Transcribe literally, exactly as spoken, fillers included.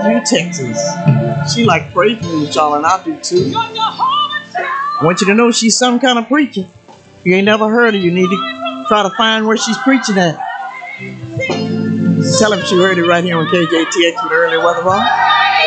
View, Texas. She like praise music, y'all, and I do too. I want you to know she's some kind of preacher. If you ain't never heard her, you need to try to find where she's preaching at. Tell him she heard it right here on K J T X with Early Weather Wrong.